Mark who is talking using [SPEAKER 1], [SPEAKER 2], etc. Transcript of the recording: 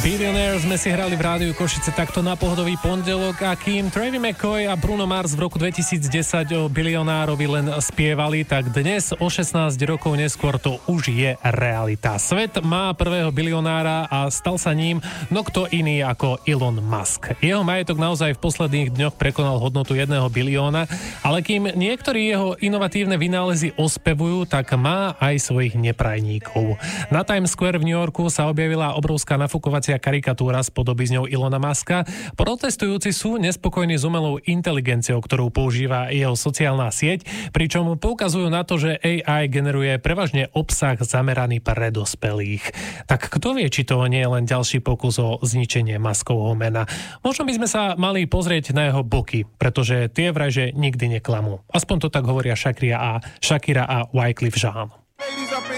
[SPEAKER 1] Billionaire sme si hrali v rádiu Košice takto na pohodový pondelok a kým Travie McCoy a Bruno Mars v roku 2010 o bilionárovi len spievali, tak dnes o 16 rokov neskôr to už je realita. Svet má prvého bilionára a stal sa ním no kto iný ako Elon Musk. Jeho majetok naozaj v posledných dňoch prekonal hodnotu 1 bilióna, ale kým niektorí jeho inovatívne vynálezy ospevujú, tak má aj svojich neprajníkov. Na Times Square v New Yorku sa objavila obrovská nafukovacia karikatúra s podobizňou Elona Muska. Protestujúci sú nespokojní s umelou inteligenciou, ktorú používa jeho sociálna sieť, pričom poukazujú na to, že AI generuje prevažne obsah zameraný pre dospelých. Tak kto vie, či to nie je len ďalší pokus o zničenie Muskovho mena. Možno by sme sa mali pozrieť na jeho boky, pretože tie vrajže nikdy neklamú. Aspoň to tak hovoria Shakira a Wyclef Jean.